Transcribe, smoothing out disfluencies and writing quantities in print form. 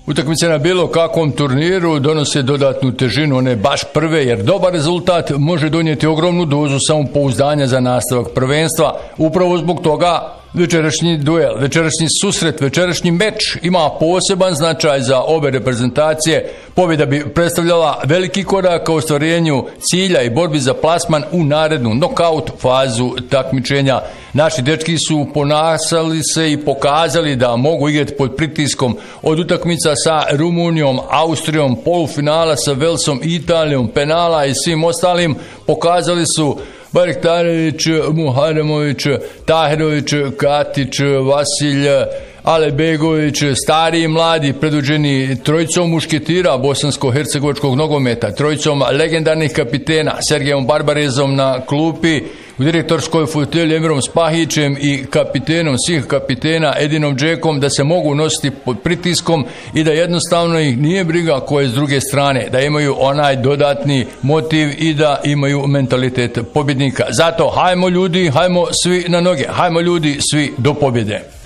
Utakmice na bilo kakvom turniru donose dodatnu težinu, one baš prve, jer dobar rezultat može donijeti ogromnu dozu samopouzdanja za nastavak prvenstva. Upravo zbog toga večerašnji duel, večerašnji susret, večerašnji meč ima poseban značaj za obe reprezentacije. Pobjeda bi predstavljala veliki korak ka ostvarenju cilja i borbi za plasman u narednu nokaut fazu takmičenja. Naši dečki su ponašali se i pokazali da mogu igrati pod pritiskom od utakmica sa Rumunijom, Austrijom, polufinala sa Velsom, Italijom, penala i svim ostalim. Pokazali su Bariktarević, Muharemović, Tahirović, Katić, Vasilj, Alebegović, stari i mladi, predvođeni trojicom mušketira bosansko-hercegovačkog nogometa, trojicom legendarnih kapitena, Sergejom Barbarezom na klupi, u direktorskoj fotelji Emirom Spahićem i kapitenom svih kapitena Edinom Džekom, da se mogu nositi pod pritiskom i da jednostavno ih nije briga ko je s druge strane, da imaju onaj dodatni motiv i da imaju mentalitet pobjednika. Zato hajmo ljudi, hajmo svi na noge, hajmo ljudi svi do pobjede.